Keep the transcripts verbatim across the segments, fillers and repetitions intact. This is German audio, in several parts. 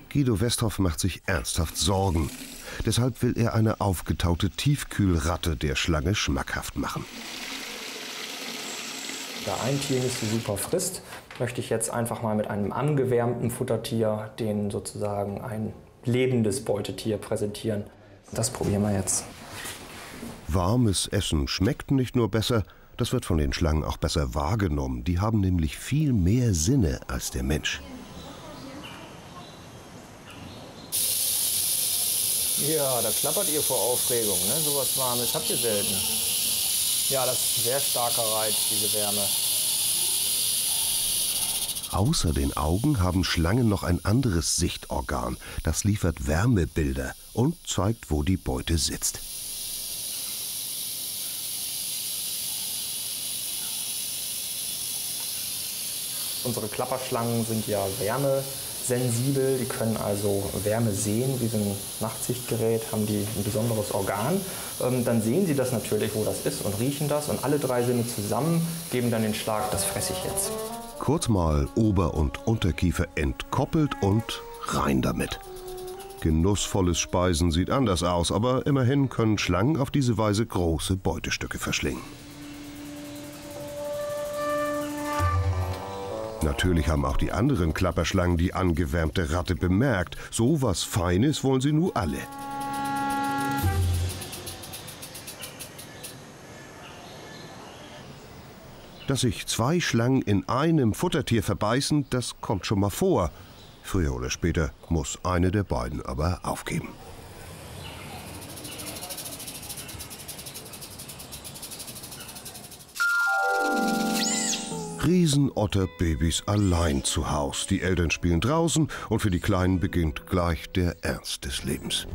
Guido Westhoff macht sich ernsthaft Sorgen. Deshalb will er eine aufgetaute Tiefkühlratte der Schlange schmackhaft machen. Da ein Tier nicht so super frisst, möchte ich jetzt einfach mal mit einem angewärmten Futtertier den sozusagen ein lebendes Beutetier präsentieren. Das probieren wir jetzt. Warmes Essen schmeckt nicht nur besser, das wird von den Schlangen auch besser wahrgenommen. Die haben nämlich viel mehr Sinne als der Mensch. Ja, da klappert ihr vor Aufregung, ne? So was Warmes habt ihr selten. Ja, das ist ein sehr starker Reiz, diese Wärme. Außer den Augen haben Schlangen noch ein anderes Sichtorgan. Das liefert Wärmebilder und zeigt, wo die Beute sitzt. Unsere Klapperschlangen sind ja wärmesensibel, die können also Wärme sehen, wie so ein Nachtsichtgerät, haben die ein besonderes Organ. Ähm, dann sehen sie das natürlich, wo das ist, und riechen das, und alle drei Sinne zusammen geben dann den Schlag, das fresse ich jetzt. Kurz mal Ober- und Unterkiefer entkoppelt und rein damit. Genussvolles Speisen sieht anders aus, aber immerhin können Schlangen auf diese Weise große Beutestücke verschlingen. Natürlich haben auch die anderen Klapperschlangen die angewärmte Ratte bemerkt. So was Feines wollen sie nun alle. Dass sich zwei Schlangen in einem Futtertier verbeißen, das kommt schon mal vor. Früher oder später muss eine der beiden aber aufgeben. Riesenotterbabys allein zu Haus. Die Eltern spielen draußen und für die Kleinen beginnt gleich der Ernst des Lebens.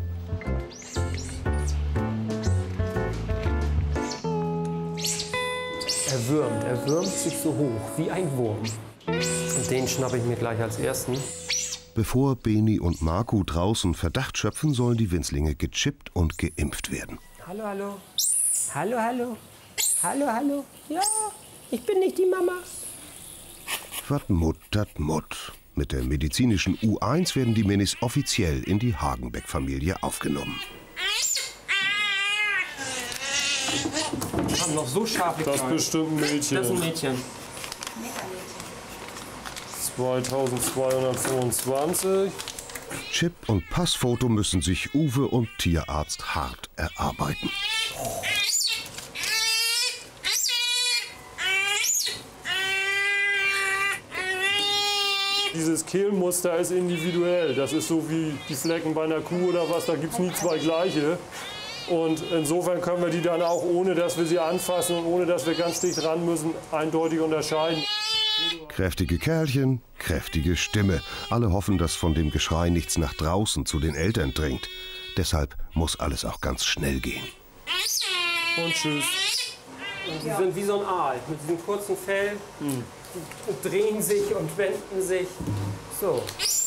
Er würmt, er würmt sich so hoch wie ein Wurm. Und den schnappe ich mir gleich als ersten. Bevor Beni und Marco draußen Verdacht schöpfen, sollen die Winzlinge gechippt und geimpft werden. Hallo, hallo. Hallo, hallo. Hallo, hallo. Ja, ich bin nicht die Mama. Wat Mut, dat Mut. Mit der medizinischen U eins werden die Minis offiziell in die Hagenbeck-Familie aufgenommen. Die haben noch so scharfe Das ist bestimmt ein Mädchen. Das ist ein Mädchen. zweitausendzweihundertfünfundzwanzig. Chip und Passfoto müssen sich Uwe und Tierarzt hart erarbeiten. Dieses Kehlmuster ist individuell. Das ist so wie die Flecken bei einer Kuh oder was, da gibt es nie zwei gleiche. Und insofern können wir die dann auch, ohne dass wir sie anfassen und ohne dass wir ganz dicht ran müssen, eindeutig unterscheiden. Kräftige Kerlchen, kräftige Stimme. Alle hoffen, dass von dem Geschrei nichts nach draußen zu den Eltern dringt. Deshalb muss alles auch ganz schnell gehen. Und tschüss. Und sie sind wie so ein Aal mit diesem kurzen Fell. Hm. Die drehen sich und wenden sich. So.